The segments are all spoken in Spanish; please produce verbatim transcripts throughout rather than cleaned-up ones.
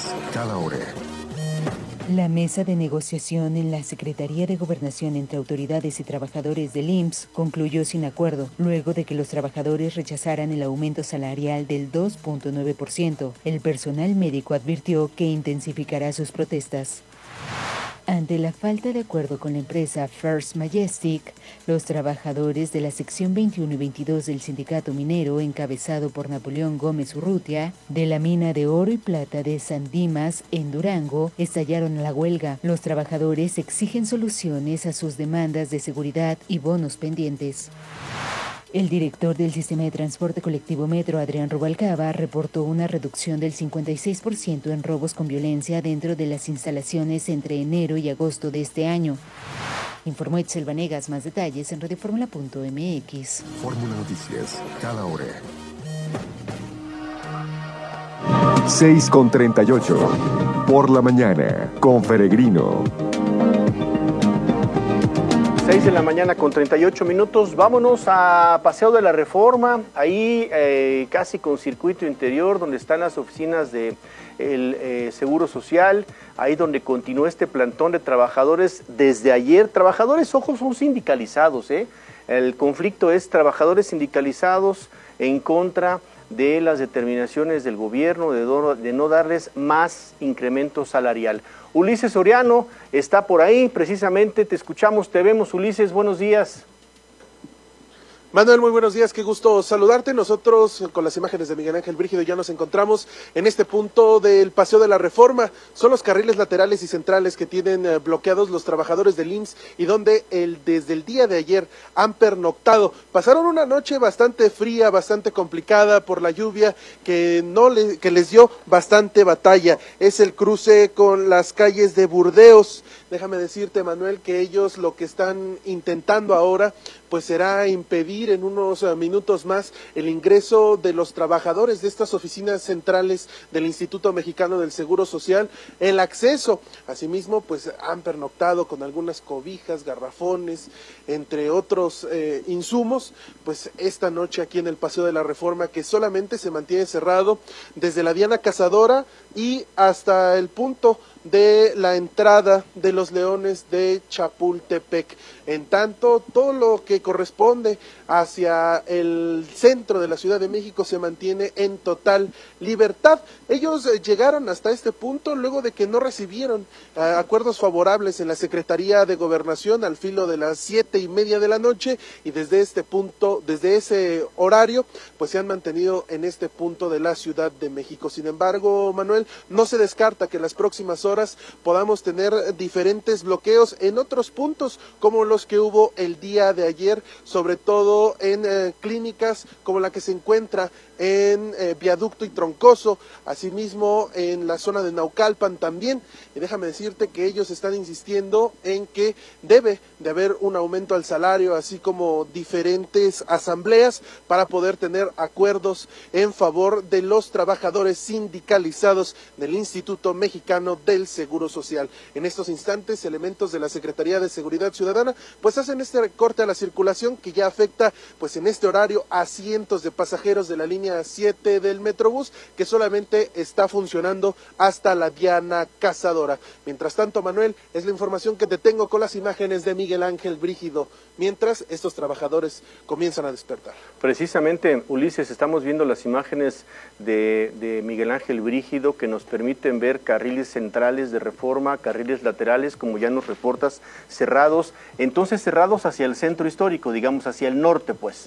cada hora. La mesa de negociación en la Secretaría de Gobernación entre autoridades y trabajadores del I M S S concluyó sin acuerdo, luego de que los trabajadores rechazaran el aumento salarial del dos punto nueve por ciento. El personal médico advirtió que intensificará sus protestas. Ante la falta de acuerdo con la empresa First Majestic, los trabajadores de la sección veintiuno y veintidós del sindicato minero, encabezado por Napoleón Gómez Urrutia, de la mina de oro y plata de San Dimas, en Durango, estallaron a la huelga. Los trabajadores exigen soluciones a sus demandas de seguridad y bonos pendientes. El director del Sistema de Transporte Colectivo Metro, Adrián Rubalcaba, reportó una reducción del cincuenta y seis por ciento en robos con violencia dentro de las instalaciones entre enero y agosto de este año. Informó Itzel Vanegas. Más detalles en radioformula punto m x. Fórmula Noticias, cada hora. seis con treinta y ocho. Por la mañana, con Peregrino. seis de la mañana con treinta y ocho minutos, vámonos a Paseo de la Reforma, ahí eh, casi con circuito interior, donde están las oficinas del de eh, Seguro Social, ahí donde continúa este plantón de trabajadores desde ayer. Trabajadores, ojo, son sindicalizados, ¿eh? El conflicto es trabajadores sindicalizados en contra de las determinaciones del gobierno de, do, de no darles más incremento salarial. Ulises Soriano está por ahí, precisamente, te escuchamos, te vemos, Ulises, buenos días. Manuel, muy buenos días, qué gusto saludarte. Nosotros, con las imágenes de Miguel Ángel Brígido, ya nos encontramos en este punto del Paseo de la Reforma. Son los carriles laterales y centrales que tienen eh, bloqueados los trabajadores del I M S S y donde el, desde el día de ayer han pernoctado. Pasaron una noche bastante fría, bastante complicada por la lluvia que, no le, que les dio bastante batalla. Es el cruce con las calles de Burdeos. Déjame decirte, Manuel, que ellos lo que están intentando ahora pues será impedir en unos uh, minutos más el ingreso de los trabajadores de estas oficinas centrales del Instituto Mexicano del Seguro Social, el acceso. Asimismo, pues han pernoctado con algunas cobijas, garrafones, entre otros eh, insumos, pues esta noche aquí en el Paseo de la Reforma, que solamente se mantiene cerrado desde la Diana Cazadora y hasta el punto de la entrada de los Leones de Chapultepec. En tanto, todo lo que corresponde hacia el centro de la Ciudad de México se mantiene en total libertad. Ellos eh, llegaron hasta este punto luego de que no recibieron eh, acuerdos favorables en la Secretaría de Gobernación al filo de las siete y media de la noche, y desde este punto, desde ese horario, pues se han mantenido en este punto de la Ciudad de México. Sin embargo, Manuel, no se descarta que en las próximas horas podamos tener diferentes bloqueos en otros puntos, como los que hubo el día de ayer, sobre todo en eh, clínicas como la que se encuentra en eh, Viaducto y Troncoso, asimismo en la zona de Naucalpan también. Y déjame decirte que ellos están insistiendo en que debe de haber un aumento al salario, así como diferentes asambleas para poder tener acuerdos en favor de los trabajadores sindicalizados del Instituto Mexicano del Seguro Social. En estos instantes, elementos de la Secretaría de Seguridad Ciudadana pues hacen este corte a la circulación que ya afecta pues en este horario a cientos de pasajeros de la línea siete del Metrobús, que solamente está funcionando hasta la Diana Cazadora. Mientras tanto, Manuel, es la información que te tengo con las imágenes de Miguel Ángel Brígido, mientras estos trabajadores comienzan a despertar. Precisamente, Ulises, estamos viendo las imágenes de, de Miguel Ángel Brígido que nos permiten ver carriles centrales de Reforma, carriles laterales, como ya nos reportas, cerrados, entonces cerrados hacia el centro histórico, digamos hacia el norte, pues.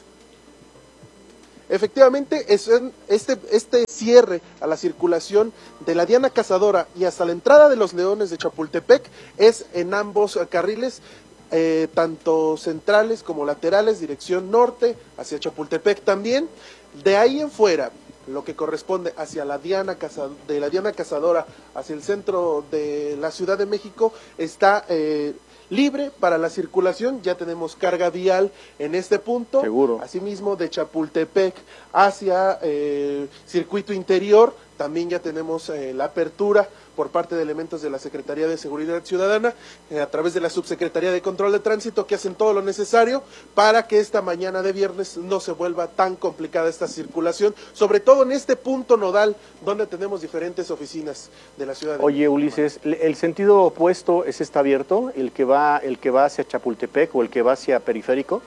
Efectivamente, este, este cierre a la circulación de la Diana Cazadora y hasta la entrada de los Leones de Chapultepec es en ambos carriles, eh, tanto centrales como laterales, dirección norte, hacia Chapultepec también. De ahí en fuera, lo que corresponde hacia la Diana Cazadora, de la Diana Cazadora hacia el centro de la Ciudad de México, está eh, libre para la circulación. Ya tenemos carga vial en este punto. Seguro. Asimismo, de Chapultepec hacia eh, circuito interior También ya tenemos eh, la apertura por parte de elementos de la Secretaría de Seguridad Ciudadana, eh, a través de la Subsecretaría de Control de Tránsito, que hacen todo lo necesario para que esta mañana de viernes no se vuelva tan complicada esta circulación, sobre todo en este punto nodal donde tenemos diferentes oficinas de la ciudad. Oye, Ulises, ¿el sentido opuesto es está abierto, el que va el que va hacia Chapultepec o el que va hacia Periférico?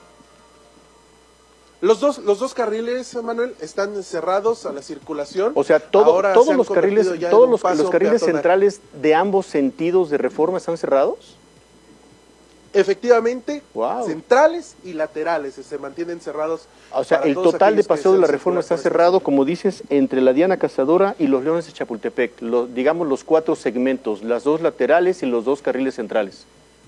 Los dos, los dos carriles, Manuel, están cerrados a la circulación. O sea, todo, Ahora todos se han los carriles, convertido ya en todos un los, paso los carriles peatonal. centrales de ambos sentidos de Reforma están cerrados. Efectivamente, Wow. centrales y laterales se mantienen cerrados. O sea, para el todos total de aquellos que Paseo de la desean Reforma está circular por esta cerrado, zona. como dices, entre la Diana Cazadora y los Leones de Chapultepec. Los, digamos los cuatro segmentos, las dos laterales y los dos carriles centrales.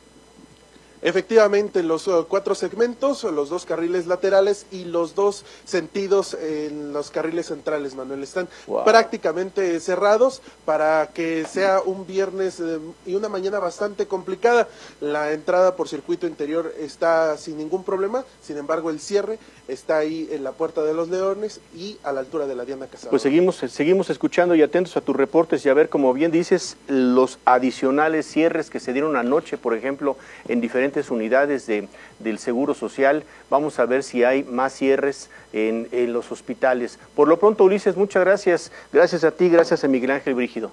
Efectivamente, los uh, cuatro segmentos, los dos carriles laterales y los dos sentidos en los carriles centrales, Manuel, están Wow. prácticamente cerrados para que sea un viernes eh, y una mañana bastante complicada. La entrada por circuito interior está sin ningún problema, sin embargo el cierre está ahí en la Puerta de los Leones y a la altura de la Diana Cazadora. Pues seguimos, seguimos escuchando y atentos a tus reportes y a ver, como bien dices, los adicionales cierres que se dieron anoche, por ejemplo, en diferentes unidades de, del Seguro Social. Vamos a ver si hay más cierres en, en los hospitales. Por lo pronto, Ulises, muchas gracias. Gracias a ti, gracias a Miguel Ángel Brígido.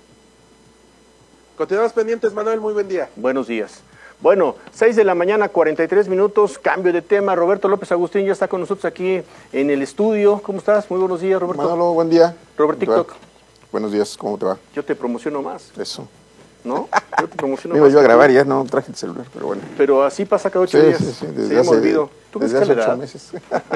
Continuamos pendientes, Manuel, muy buen día. Buenos días. Bueno, seis de la mañana, cuarenta y tres minutos, cambio de tema. Roberto López Agustín ya está con nosotros aquí en el estudio. ¿Cómo estás? Muy buenos días, Roberto. Manolo, buen día. Robert ¿Cómo te va? TikTok. Buenos días, ¿cómo te va? Yo te promociono más, Eso. ¿no? Yo te promociono Me iba más. yo a que tú. grabar y ya no traje el celular, pero bueno. Pero así pasa cada ocho Sí, días. sí, sí, Se desde me hace, olvidó. ¿Tú desde crees hace que ocho la- meses.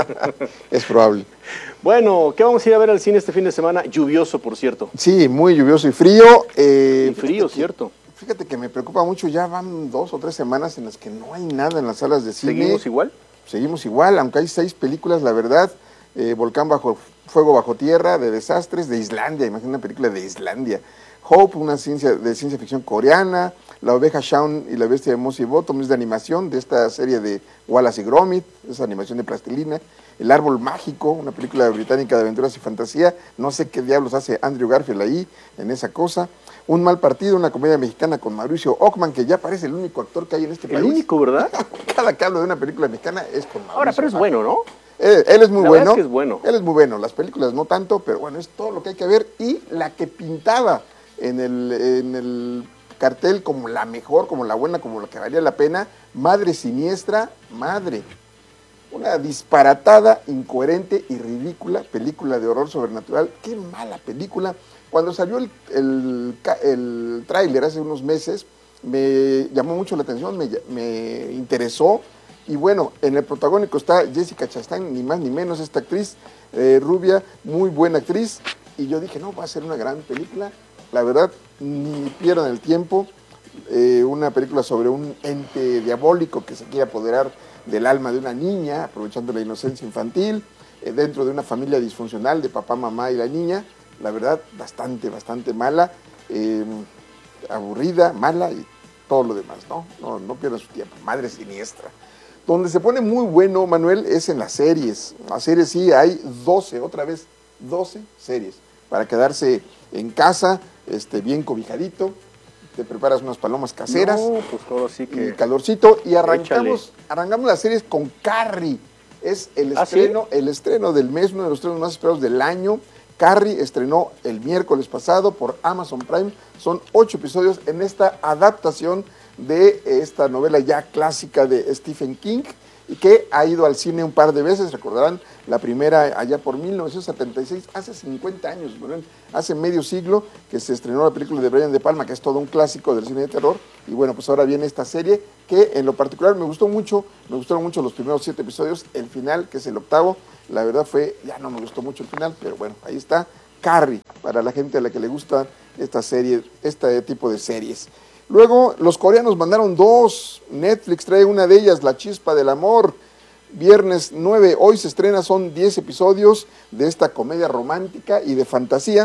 Es probable. Bueno, ¿qué vamos a ir a ver al cine este fin de semana? Lluvioso, por cierto. Sí, muy lluvioso y frío. Eh, Y frío, fíjate que- cierto. Fíjate que me preocupa mucho, ya van dos o tres semanas en las que no hay nada en las salas de cine. ¿Seguimos igual? Seguimos igual, aunque hay seis películas, la verdad. Eh, Volcán bajo fuego bajo tierra, de desastres, de Islandia, imagina una película de Islandia. Hope, una ciencia de ciencia ficción coreana. La oveja Shaun y la bestia de Mossy Bottom, es de animación, de esta serie de Wallace y Gromit, esa animación de plastilina. El árbol mágico, una película británica de aventuras y fantasía. No sé qué diablos hace Andrew Garfield ahí, en esa cosa. Un mal partido, una comedia mexicana con Mauricio Ockman, que ya parece el único actor que hay en este El país. único, ¿verdad? Cada que hablo de una película mexicana es con Mauricio. Ahora, pero es bueno, ¿no? Él, él es muy La verdad bueno. es que es bueno. Él es muy bueno. Las películas no tanto, pero bueno, es todo lo que hay que ver. Y la que pintaba en el, en el cartel como la mejor, como la buena, como la que valía la pena, Madre Siniestra, Madre. Una disparatada, incoherente y ridícula película de horror sobrenatural. Qué mala película. Cuando salió el, el, ca- el tráiler hace unos meses, me llamó mucho la atención, me, me interesó. Y bueno, en el protagónico está Jessica Chastain, ni más ni menos, esta actriz eh, rubia, muy buena actriz. Y yo dije, no, va a ser una gran película. La verdad, ni pierdan el tiempo. Eh, una película sobre un ente diabólico que se quiere apoderar del alma de una niña, aprovechando la inocencia infantil, eh, dentro de una familia disfuncional de papá, mamá y la niña. La verdad, bastante, bastante mala, eh, aburrida, mala y todo lo demás, ¿no? No, no pierdan su tiempo. Madre Siniestra. Donde se pone muy bueno, Manuel, es en las series. Las series sí, hay doce, otra vez, doce series para quedarse en casa, este, bien cobijadito. Te preparas unas palomas caseras. No, pues todo así Y que... calorcito, y arrancamos, arrancamos las series con Carrie. Es el ¿Ah, sí? estreno, el estreno del mes, uno de los estrenos más esperados del año. Carrie estrenó el miércoles pasado por Amazon Prime. Son ocho episodios en esta adaptación de esta novela ya clásica de Stephen King, y que ha ido al cine un par de veces. Recordarán la primera allá por mil novecientos setenta y seis, hace cincuenta años, bueno, hace medio siglo que se estrenó la película de Brian De Palma, que es todo un clásico del cine de terror. Y bueno, pues ahora viene esta serie que en lo particular me gustó mucho, me gustaron mucho los primeros siete episodios. El final, que es el octavo, la verdad fue, ya no me gustó mucho el final, pero bueno, ahí está Carrie, para la gente a la que le gusta esta serie, este tipo de series. Luego, los coreanos mandaron dos, Netflix trae una de ellas, La Chispa del Amor, viernes nueve, hoy se estrena, son diez episodios de esta comedia romántica y de fantasía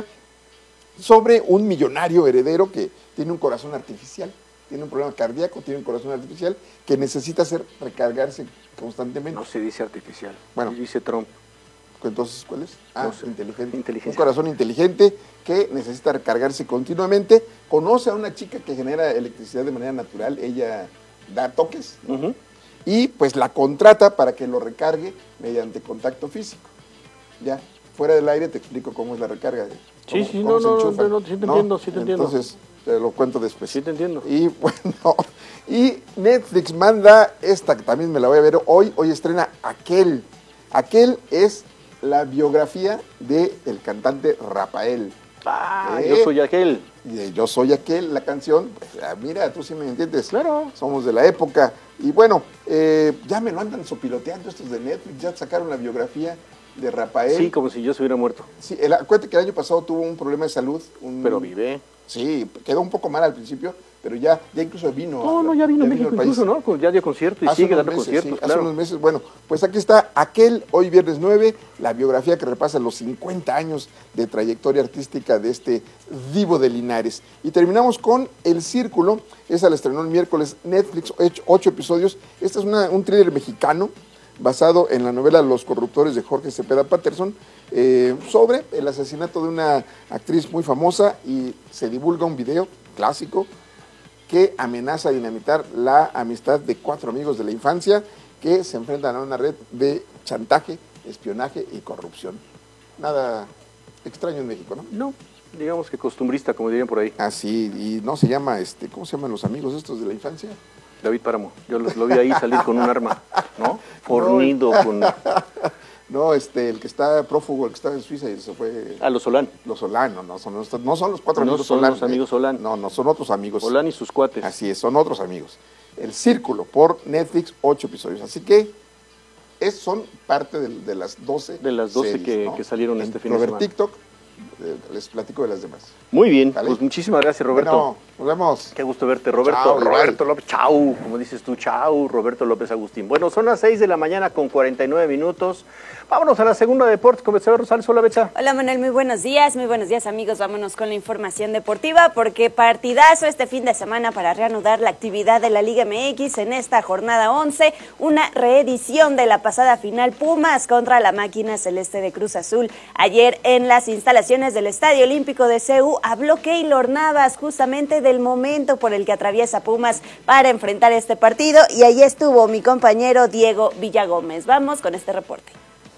sobre un millonario heredero que tiene un corazón artificial, tiene un problema cardíaco, tiene un corazón artificial que necesita hacer recargarse constantemente. No se dice artificial, Bueno. dice Trump. Entonces, ¿cuál es? Ah, No sé. inteligente. Inteligencia. Un corazón inteligente que necesita recargarse continuamente. Conoce a una chica que genera electricidad de manera natural. Ella da toques, ¿no? Ujú. Y pues la contrata para que lo recargue mediante contacto físico. Ya, fuera del aire te explico cómo es la recarga. de- Sí, cómo- sí, cómo no, se no, enchufa, no, no, sí te entiendo, sí te entiendo. Entonces, te lo cuento después. Sí te entiendo. Y bueno, y Netflix manda esta, que también me la voy a ver hoy, hoy estrena Aquel. Aquel es la biografía del cantante Rafael. Ah, ¿Eh? yo soy aquel. Y de Yo soy aquel, la canción, pues, ah, mira, tú sí me entiendes. Claro. Somos de la época. Y bueno, eh, ya me lo andan sopiloteando estos de Netflix, ya sacaron la biografía de Rafael. Sí, como si yo se hubiera muerto. Sí, el, acuérdate que el año pasado tuvo un problema de salud. Un, Pero vive. Sí, quedó un poco mal al principio, pero ya, ya incluso vino. No, a- no, ya vino a México al país. incluso, ¿no? Pues ya dio concierto y Hace sigue unos dando meses, conciertos, sí, hace claro. unos meses. Bueno, pues aquí está Aquel, hoy viernes nueve, la biografía que repasa los cincuenta años de trayectoria artística de este divo de Linares. Y terminamos con El Círculo, esa la estrenó el miércoles Netflix, ocho, ocho episodios. Este es una- un thriller mexicano basado en la novela Los corruptores de Jorge Cepeda Patterson, eh, sobre el asesinato de una actriz muy famosa, y se divulga un video clásico que amenaza dinamitar la amistad de cuatro amigos de la infancia que se enfrentan a una red de chantaje, espionaje y corrupción. Nada extraño en México, ¿no? No, digamos que costumbrista, como dirían por ahí. Así, y no se llama, este, ¿cómo se llaman los amigos estos de la infancia? David Páramo. Yo lo, lo vi ahí salir con un arma, ¿no? Fornido con... No, este, el que está prófugo, el que estaba en Suiza y se fue... A los Solán. Los Solán, no, no son, no son los cuatro No amigos son Solán. los amigos eh. Solán. No, no, son otros amigos. Solán y sus cuates. Así es, son otros amigos. El Círculo, por Netflix, ocho episodios. Así que es, son parte de, de las doce De las doce que- que salieron este fin de Robert semana. TikTok, eh, les platico de las demás. Muy bien, ¿Vale? pues muchísimas gracias, Roberto. Bueno, nos vemos. Qué gusto verte, Roberto. Chao, igual. Roberto López, chau, como dices tú, chau, Roberto López Agustín. Bueno, son las seis de la mañana con cuarenta y nueve minutos. Vámonos a la segunda de deportes con Betsabe Rosales. Hola, Betsa. Hola Manuel, muy buenos días, muy buenos días amigos, vámonos con la información deportiva porque partidazo este fin de semana para reanudar la actividad de la Liga M X en esta jornada once, una reedición de la pasada final Pumas contra la máquina celeste de Cruz Azul. Ayer en las instalaciones del Estadio Olímpico de C U habló Keylor Navas justamente del momento por el que atraviesa Pumas para enfrentar este partido y ahí estuvo mi compañero Diego Villagómez. Vamos con este reporte.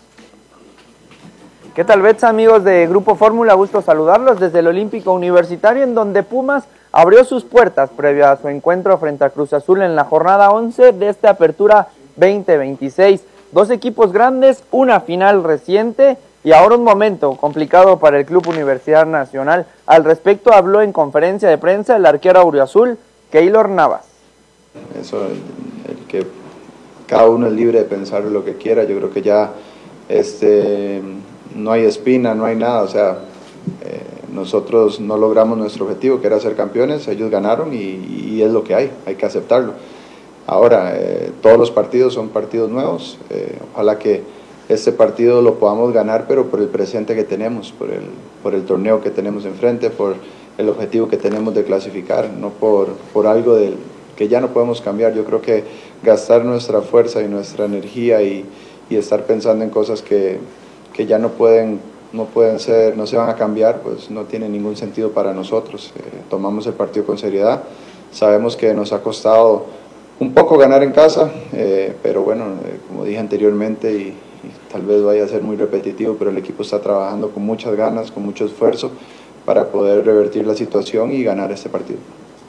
¿Qué tal, Betsa, amigos de Grupo Fórmula? Gusto saludarlos desde el Olímpico Universitario, en donde Pumas abrió sus puertas previo a su encuentro frente a Cruz Azul en la jornada once de esta apertura veinte veintiséis. Dos equipos grandes, una final reciente y ahora un momento complicado para el Club Universidad Nacional. Al respecto habló en conferencia de prensa el arquero auriazul, Keylor Navas. Eso, el, el que cada uno es libre de pensar lo que quiera. Yo creo que ya este, no hay espina, no hay nada. O sea, eh, nosotros no logramos nuestro objetivo, que era ser campeones. Ellos ganaron y, y es lo que hay, hay que aceptarlo. Ahora, eh, todos los partidos son partidos nuevos. Eh, ojalá que este partido lo podamos ganar, pero por el presente que tenemos, por el, por el torneo que tenemos enfrente, por el objetivo que tenemos de clasificar, no por, por algo del, que ya no podemos cambiar. Yo creo que gastar nuestra fuerza y nuestra energía y, y estar pensando en cosas que, que ya no pueden, no pueden ser, no se van a cambiar, pues no tiene ningún sentido para nosotros. Eh, tomamos el partido con seriedad, sabemos que nos ha costado un poco ganar en casa, eh, pero bueno, eh, como dije anteriormente y, y tal vez vaya a ser muy repetitivo, pero el equipo está trabajando con muchas ganas, con mucho esfuerzo para poder revertir la situación y ganar este partido.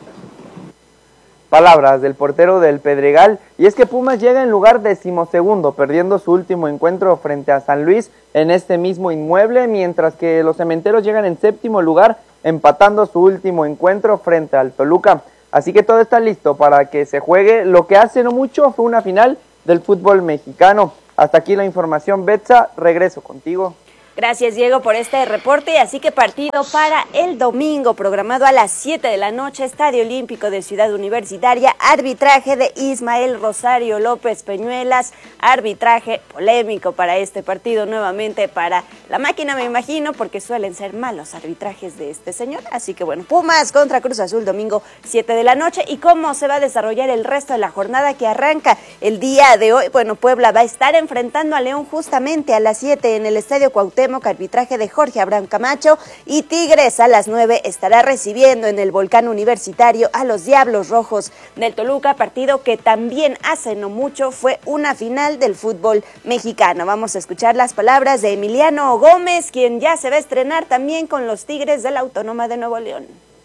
Palabras del portero del Pedregal, y es que Pumas llega en lugar decimosegundo, perdiendo su último encuentro frente a San Luis en este mismo inmueble, mientras que los cementeros llegan en séptimo lugar, empatando su último encuentro frente al Toluca. Así que todo está listo para que se juegue lo que hace no mucho fue una final del fútbol mexicano. Hasta aquí la información, Betsa, regreso contigo. Gracias, Diego, por este reporte. Así que partido para el domingo, programado a las siete de la noche, Estadio Olímpico de Ciudad Universitaria, arbitraje de Ismael Rosario López Peñuelas, arbitraje polémico para este partido, nuevamente para la máquina, me imagino, porque suelen ser malos arbitrajes de este señor. Así que bueno, Pumas contra Cruz Azul, domingo siete de la noche. ¿Y cómo se va a desarrollar el resto de la jornada que arranca el día de hoy? Bueno, Puebla va a estar enfrentando a León justamente a las siete en el Estadio Cuauhtémoc, arbitraje de Jorge Abraham Camacho, y Tigres a las nueve estará recibiendo en el Volcán Universitario a los Diablos Rojos del Toluca, partido que también hace no mucho fue una final del fútbol mexicano. Vamos a escuchar las palabras de Emiliano Gómez, quien ya se va a estrenar también con los Tigres de la Autónoma de Nuevo León.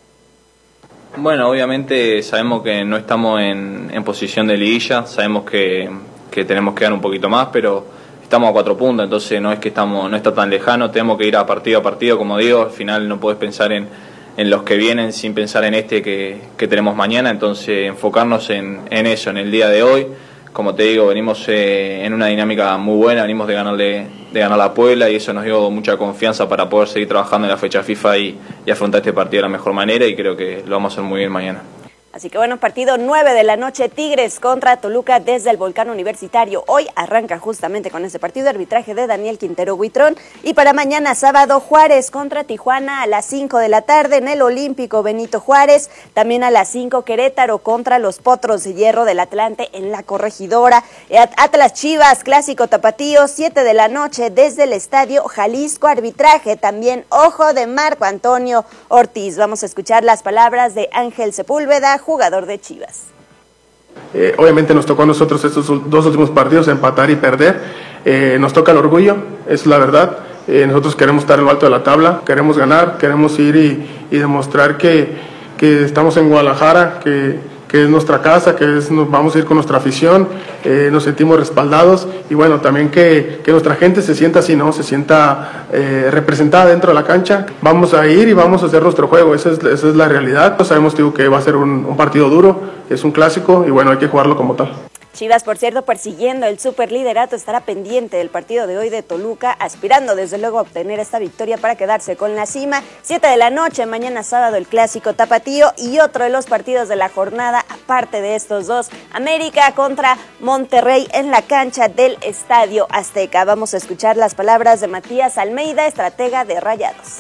Bueno, obviamente sabemos que no estamos en, en posición de liguilla, sabemos que, que tenemos que dar un poquito más, pero estamos a cuatro puntos, entonces no es que estamos, no está tan lejano, tenemos que ir a partido a partido, como digo, al final no podés pensar en, en los que vienen sin pensar en este que, que tenemos mañana, entonces enfocarnos en, en eso, en el día de hoy. Como te digo, venimos eh, en una dinámica muy buena, venimos de ganarle, de ganar a Puebla y eso nos dio mucha confianza para poder seguir trabajando en la fecha FIFA y, y afrontar este partido de la mejor manera, y creo que lo vamos a hacer muy bien mañana. Así que bueno, partido nueve de la noche, Tigres contra Toluca desde el Volcán Universitario. Hoy arranca justamente con ese partido, arbitraje de Daniel Quintero Huitrón. Y para mañana sábado, Juárez contra Tijuana a las cinco de la tarde en el Olímpico Benito Juárez. También a las cinco, Querétaro contra los Potros de Hierro del Atlante en la Corregidora. Atlas Chivas, clásico tapatío, siete de la noche desde el Estadio Jalisco, arbitraje también ojo de Marco Antonio Ortiz. Vamos a escuchar las palabras de Ángel Sepúlveda, jugador de Chivas. Eh, obviamente nos tocó a nosotros estos dos últimos partidos empatar y perder. Eh, nos toca el orgullo, es la verdad. Eh, nosotros queremos estar en lo alto de la tabla, queremos ganar, queremos ir y, y demostrar que, que estamos en Guadalajara, que, que es nuestra casa, que es, nos vamos a ir con nuestra afición, eh, nos sentimos respaldados y bueno, también que, que nuestra gente se sienta así, ¿no? Se sienta eh, representada dentro de la cancha. Vamos a ir y vamos a hacer nuestro juego, esa es, esa es la realidad. Sabemos, digo, que va a ser un, un partido duro, es un clásico y bueno, hay que jugarlo como tal. Chivas, por cierto, persiguiendo el superliderato, estará pendiente del partido de hoy de Toluca, aspirando desde luego a obtener esta victoria para quedarse con la cima. siete de la noche, mañana sábado, el clásico tapatío y otro de los partidos de la jornada, aparte de estos dos, América contra Monterrey en la cancha del Estadio Azteca. Vamos a escuchar las palabras de Matías Almeida, estratega de Rayados.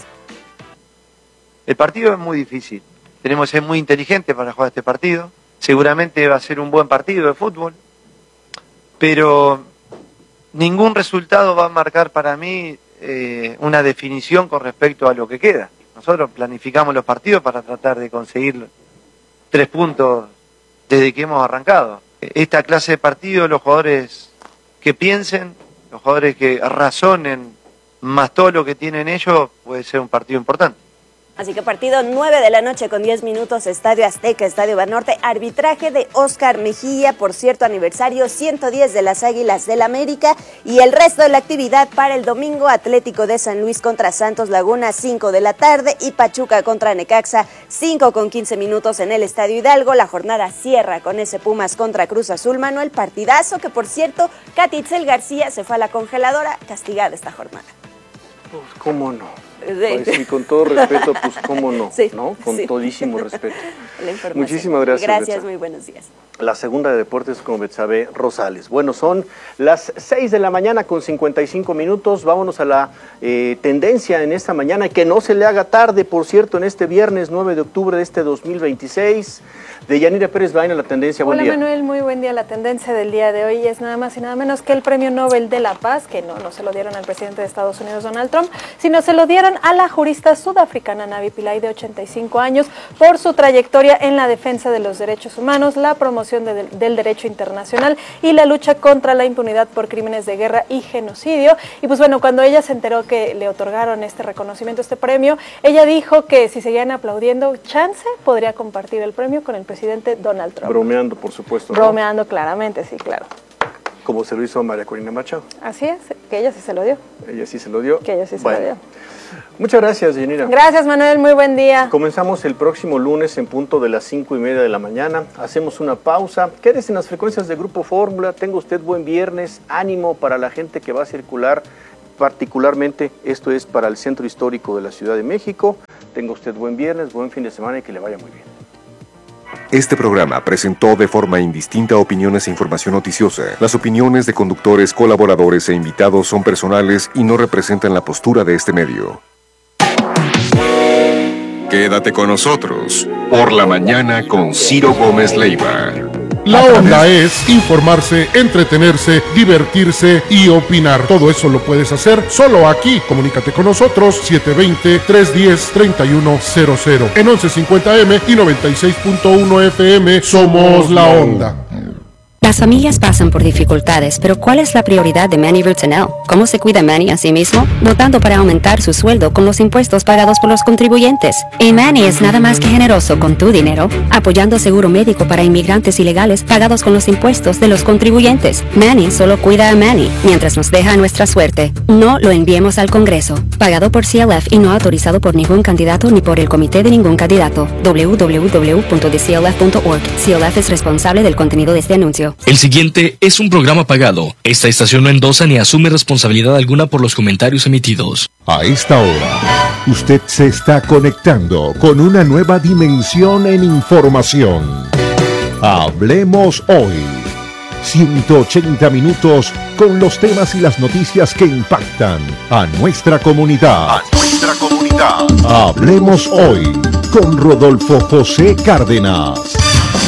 El partido es muy difícil, tenemos que ser muy inteligentes para jugar este partido, seguramente va a ser un buen partido de fútbol, pero ningún resultado va a marcar para mí eh, una definición con respecto a lo que queda. Nosotros planificamos los partidos para tratar de conseguir tres puntos desde que hemos arrancado. Esta clase de partido, los jugadores que piensen, los jugadores que razonen, más todo lo que tienen ellos, puede ser un partido importante. Así que partido nueve de la noche con diez minutos, Estadio Azteca, Estadio Banorte, arbitraje de Oscar Mejía, por cierto, aniversario ciento diez de las Águilas del América, y el resto de la actividad para el domingo, Atlético de San Luis contra Santos Laguna, cinco de la tarde, y Pachuca contra Necaxa, cinco con quince minutos en el Estadio Hidalgo. La jornada cierra con ese Pumas contra Cruz Azul, Manuel, partidazo que, por cierto, Katy Itzel García se fue a la congeladora, castigada esta jornada. Pues, ¿cómo no? Pues sí, con todo respeto, pues cómo no, sí, ¿no? Con sí. todísimo respeto. Muchísimas gracias. Gracias, Betsabe. Muy buenos días. La segunda de deportes con Betsabe Rosales. Bueno, son las seis de la mañana con cincuenta y cinco minutos. Vámonos a la eh, tendencia en esta mañana. Que no se le haga tarde, por cierto, en este viernes nueve de octubre de este dos mil veintiséis. De Yanira Pérez Baena, la tendencia. Buen Hola, día. Manuel, muy buen día. La tendencia del día de hoy es nada más y nada menos que el Premio Nobel de la Paz, que no, no se lo dieron al presidente de Estados Unidos, Donald Trump, sino se lo dieron a la jurista sudafricana Navi Pillay, de ochenta y cinco años, por su trayectoria en la defensa de los derechos humanos, la promoción de, del derecho internacional y la lucha contra la impunidad por crímenes de guerra y genocidio. Y pues bueno, cuando ella se enteró que le otorgaron este reconocimiento, este premio, ella dijo que si seguían aplaudiendo, chance podría compartir el premio con el presidente Donald Trump. Bromeando, por supuesto. ¿no? Bromeando, claramente, sí, claro. Como se lo hizo a María Corina Machado. Así es, que ella sí se lo dio. Ella sí se lo dio. Que ella sí se bueno. lo dio. Muchas gracias, Yanira. Gracias, Manuel, muy buen día. Comenzamos el próximo lunes en punto de las cinco y media de la mañana. Hacemos una pausa. Quédese en las frecuencias de Grupo Fórmula. Tenga usted buen viernes. Ánimo para la gente que va a circular particularmente esto es para el centro histórico de la Ciudad de México. Tenga usted buen viernes, buen fin de semana y que le vaya muy bien. Este programa presentó de forma indistinta opiniones e información noticiosa. Las opiniones de conductores, colaboradores e invitados son personales y no representan la postura de este medio. Quédate con nosotros por la mañana con Ciro Gómez Leiva. La onda es informarse, entretenerse, divertirse y opinar. Todo eso lo puedes hacer solo aquí. Comunícate con nosotros siete dos cero, tres uno cero, tres uno cero cero. En once cincuenta eme y noventa y seis punto uno efe eme somos La Onda. Las familias pasan por dificultades, pero ¿cuál es la prioridad de Manny Roots and L? ¿Cómo se cuida Manny a sí mismo? Votando para aumentar su sueldo con los impuestos pagados por los contribuyentes. Y Manny es nada más que generoso con tu dinero, apoyando seguro médico para inmigrantes ilegales pagados con los impuestos de los contribuyentes. Manny solo cuida a Manny, mientras nos deja a nuestra suerte. No lo enviemos al Congreso. Pagado por C L F y no autorizado por ningún candidato ni por el comité de ningún candidato. doble u doble u doble u punto d c l f punto org. C L F es responsable del contenido de este anuncio. El siguiente es un programa pagado. Esta estación no endosa ni asume responsabilidad alguna por los comentarios emitidos. A esta hora, usted se está conectando con una nueva dimensión en información. Hablemos hoy. ciento ochenta minutos con los temas y las noticias que impactan a nuestra comunidad. A nuestra comunidad. Hablemos hoy con Rodolfo José Cárdenas.